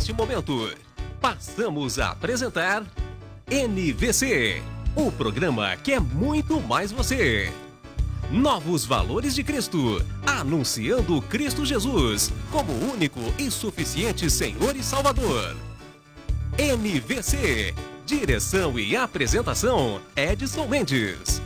neste momento, passamos a apresentar NVC, o programa que é muito mais você. Novos valores de Cristo, anunciando Cristo Jesus como único e suficiente Senhor e Salvador. NVC, direção e apresentação, Edson Mendes.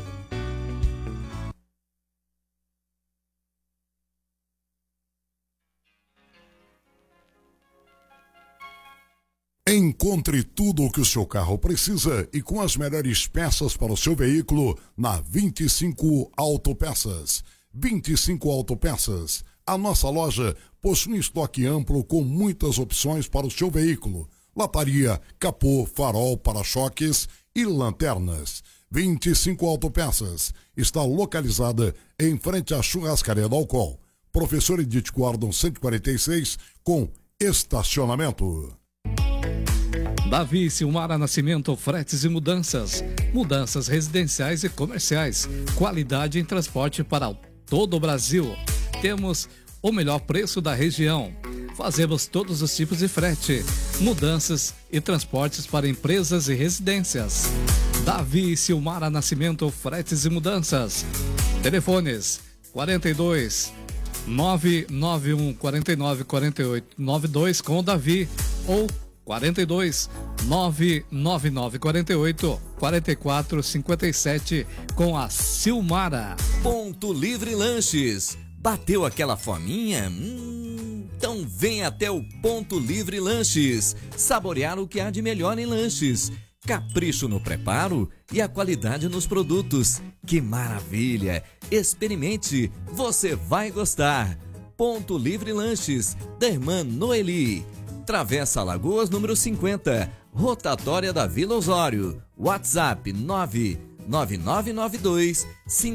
Encontre tudo o que o seu carro precisa e com as melhores peças para o seu veículo na 25 Autopeças. 25 Autopeças. A nossa loja possui um estoque amplo com muitas opções para o seu veículo. Lataria, capô, farol, para-choques e lanternas. 25 Autopeças. Está localizada em frente à Churrascaria do Alcol. Professor Edith Gordon 146 com estacionamento. Davi Silmara Nascimento, fretes e mudanças. Mudanças residenciais e comerciais. Qualidade em transporte para todo o Brasil. Temos o melhor preço da região. Fazemos todos os tipos de frete. Mudanças e transportes para empresas e residências. Davi Silmara Nascimento, fretes e mudanças. Telefones 42 991 49 48 92 com o Davi ou 42 999 48 44 57 com a Silmara. Ponto Livre Lanches. Bateu aquela fominha? Então vem até o Ponto Livre Lanches. Saborear o que há de melhor em lanches. Capricho no preparo e a qualidade nos produtos. Que maravilha! Experimente, você vai gostar. Ponto Livre Lanches, da irmã Noeli. Travessa Alagoas, número 50, Rotatória da Vila Osório. WhatsApp 99992